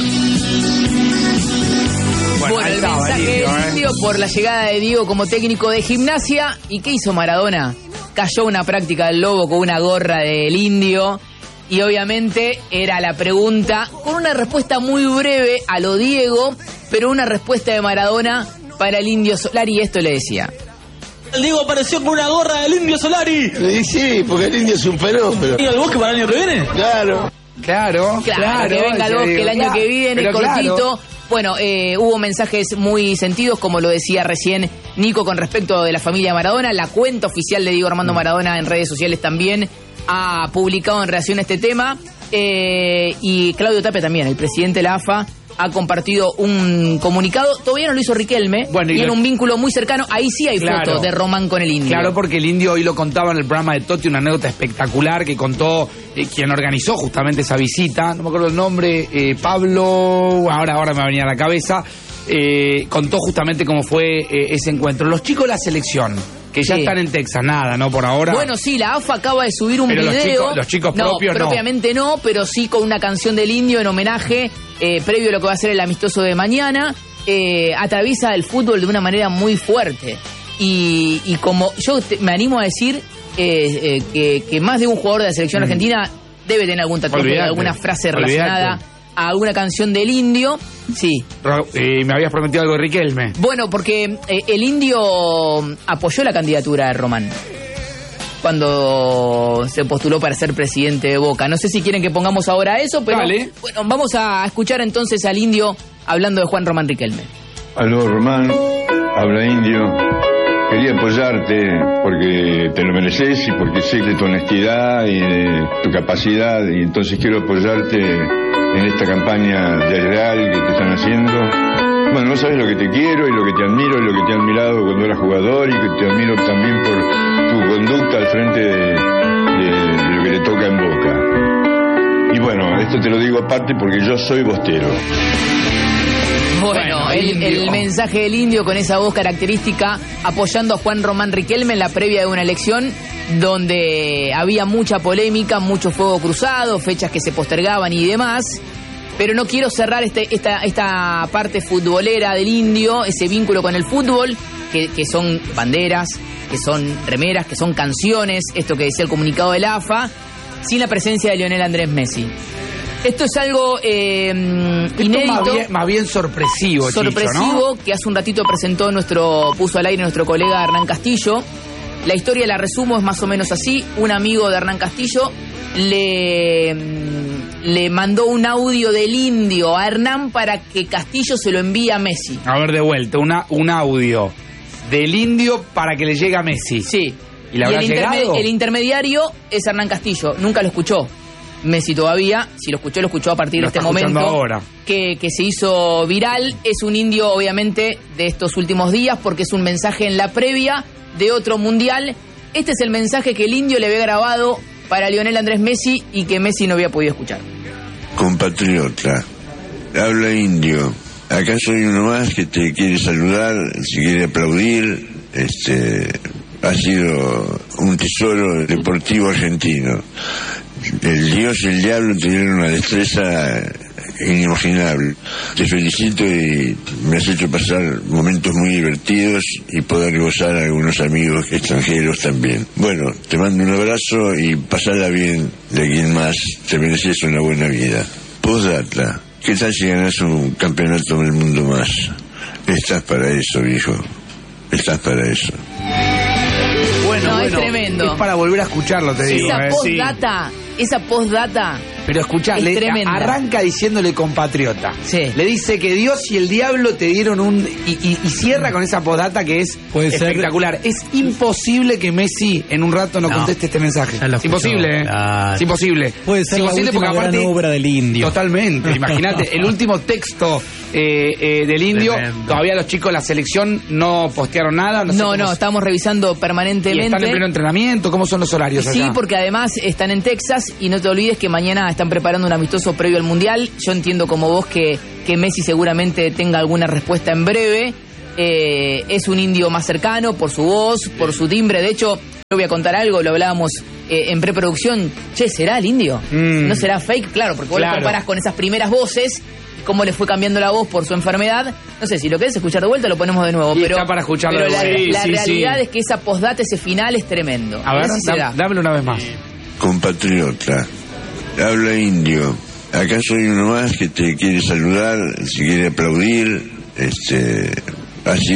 [SPEAKER 4] Bueno, bueno el estaba, mensaje del indio, indio ¿eh? Por la llegada de Diego como técnico de Gimnasia. ¿Y qué hizo Maradona? Cayó una práctica del Lobo con una gorra del Indio. Y obviamente era la pregunta con una respuesta muy breve a lo Diego, pero una respuesta de Maradona para el Indio Solari, y esto le decía.
[SPEAKER 11] El Diego apareció con una gorra del Indio Solari.
[SPEAKER 2] Sí, sí, porque el Indio es un fenómeno.
[SPEAKER 11] ¿Y al Bosque para el año que viene?
[SPEAKER 2] Claro.
[SPEAKER 1] Claro,
[SPEAKER 4] claro, claro que venga al Bosque el año claro, que viene, cortito. Claro. Bueno, eh, hubo mensajes muy sentidos, como lo decía recién Nico, con respecto de la familia de Maradona. La cuenta oficial de Diego Armando Maradona en redes sociales también ha publicado en relación a este tema. Eh, y Claudio Tapia también, el presidente de la A F A, ha compartido un comunicado. Todavía no lo hizo Riquelme. Bueno, y tiene lo... un vínculo muy cercano. Ahí sí hay claro, fotos de Román con el Indio.
[SPEAKER 1] Claro, porque el Indio hoy lo contaba en el programa de Totti, una anécdota espectacular que contó eh, quien organizó justamente esa visita. No me acuerdo el nombre. Eh, Pablo, ahora, ahora me va a venir a la cabeza. Eh, contó justamente cómo fue eh, ese encuentro. Los chicos de la selección, que ya sí. están en Texas, nada, ¿no? Por ahora.
[SPEAKER 4] Bueno, sí, la A F A acaba de subir un
[SPEAKER 1] pero
[SPEAKER 4] video.
[SPEAKER 1] Los chicos, los chicos
[SPEAKER 4] no,
[SPEAKER 1] propios no.
[SPEAKER 4] propiamente no, pero sí con una canción del Indio en homenaje, eh, previo a lo que va a ser el amistoso de mañana. Eh, atraviesa el fútbol de una manera muy fuerte. Y, y como yo te, me animo a decir eh, eh, que, que más de un jugador de la selección mm. argentina debe tener algún tatuaje, alguna frase relacionada Olvidate. a alguna canción del Indio. Sí.
[SPEAKER 1] Eh, me habías prometido algo de Riquelme.
[SPEAKER 4] Bueno, porque eh, el Indio apoyó la candidatura de Román cuando se postuló para ser presidente de Boca. No sé si quieren que pongamos ahora eso, pero
[SPEAKER 1] Dale.
[SPEAKER 4] Bueno, vamos a escuchar entonces al Indio hablando de Juan Román Riquelme.
[SPEAKER 10] Aló, Román, habla Indio. Quería apoyarte porque te lo mereces y porque sé de tu honestidad y de tu capacidad, y entonces quiero apoyarte en esta campaña de Real que te están haciendo. Bueno, no sabes lo que te quiero y lo que te admiro y lo que te he admirado cuando eras jugador, y que te admiro también por tu conducta al frente de, de, de lo que le toca en Boca. Y bueno, esto te lo digo aparte porque yo soy bostero.
[SPEAKER 4] Bueno, el, el mensaje del Indio con esa voz característica apoyando a Juan Román Riquelme en la previa de una elección donde había mucha polémica, mucho fuego cruzado, fechas que se postergaban y demás. Pero no quiero cerrar este, esta, esta parte futbolera del Indio, ese vínculo con el fútbol, que, que son banderas, que son remeras, que son canciones, esto que decía el comunicado del A F A, sin la presencia de Lionel Andrés Messi. Esto es algo eh, inédito.
[SPEAKER 1] Más bien, más bien sorpresivo,
[SPEAKER 4] Sorpresivo,
[SPEAKER 1] Chicho, ¿no?
[SPEAKER 4] Que hace un ratito presentó nuestro, puso al aire nuestro colega Hernán Castillo. La historia la resumo, es más o menos así. Un amigo de Hernán Castillo le, le mandó un audio del Indio a Hernán para que Castillo se lo envíe a Messi.
[SPEAKER 1] A ver, de vuelta, una, un audio del Indio para que le llegue a Messi.
[SPEAKER 4] Sí.
[SPEAKER 1] ¿Y le habrá
[SPEAKER 4] y el,
[SPEAKER 1] llegado?
[SPEAKER 4] el intermediario es Hernán Castillo. Nunca lo escuchó Messi todavía. Si lo escuchó, lo escuchó a partir
[SPEAKER 1] lo
[SPEAKER 4] de este momento
[SPEAKER 1] ahora.
[SPEAKER 4] Que, que se hizo viral. Es un Indio, obviamente, de estos últimos días, porque es un mensaje en la previa de otro mundial. Este es el mensaje que el Indio le había grabado para Lionel Andrés Messi y que Messi no había podido escuchar.
[SPEAKER 10] Compatriota, habla Indio. Acá soy uno más que te quiere saludar, si quiere aplaudir. Este, ha sido un tesoro deportivo argentino. El Dios y el diablo tuvieron una destreza inimaginable. Te felicito y me has hecho pasar momentos muy divertidos y poder gozar a algunos amigos extranjeros también. Bueno, te mando un abrazo y pasala bien de quien más. Te mereces una buena vida. Postdata, ¿qué tal si ganas un campeonato del mundo más? Estás para eso, viejo. Estás para eso.
[SPEAKER 4] Bueno, no, bueno, es tremendo.
[SPEAKER 1] Es para volver a escucharlo, te digo.
[SPEAKER 4] Esa
[SPEAKER 1] eh,
[SPEAKER 4] postdata, sí. esa postdata.
[SPEAKER 1] Pero escuchá, le, arranca diciéndole compatriota.
[SPEAKER 4] Sí.
[SPEAKER 1] Le dice que Dios y el diablo te dieron un... Y, y, y cierra con esa postdata que es espectacular. Ser... Es imposible que Messi en un rato no, no. conteste este mensaje. Es imposible, ¿eh? Ah, es imposible.
[SPEAKER 6] Puede ser
[SPEAKER 1] es imposible
[SPEAKER 6] la última
[SPEAKER 1] porque aparte,
[SPEAKER 6] gran obra del Indio.
[SPEAKER 1] Totalmente. Imagínate, el último texto eh, eh, del Indio, tremendo. Todavía los chicos de la selección no postearon nada.
[SPEAKER 4] No, no, no estamos revisando permanentemente.
[SPEAKER 1] ¿Y están en pleno entrenamiento? ¿Cómo son los horarios
[SPEAKER 4] Sí,
[SPEAKER 1] acá?
[SPEAKER 4] porque además están en Texas y no te olvides que mañana están preparando un amistoso previo al Mundial. Yo entiendo como vos que, que Messi seguramente tenga alguna respuesta en breve. Eh, es un Indio más cercano por su voz, por su timbre. De hecho, yo voy a contar algo, lo hablábamos eh, en preproducción. Che, ¿será el indio? Mm. ¿No será fake? Claro, porque vos claro. lo comparás con esas primeras voces, cómo le fue cambiando la voz por su enfermedad. No sé, si lo querés escuchar de vuelta, lo ponemos de nuevo.
[SPEAKER 1] Y
[SPEAKER 4] pero
[SPEAKER 1] está para escucharlo
[SPEAKER 4] pero
[SPEAKER 1] de
[SPEAKER 4] la,
[SPEAKER 1] sí,
[SPEAKER 4] la
[SPEAKER 1] sí,
[SPEAKER 4] realidad
[SPEAKER 1] sí.
[SPEAKER 4] es que esa postdata, ese final es tremendo.
[SPEAKER 1] A ver, da, dámelo una vez más.
[SPEAKER 12] Compatriota, habla indio. Acá soy uno más que te quiere saludar, si quiere aplaudir. Este, así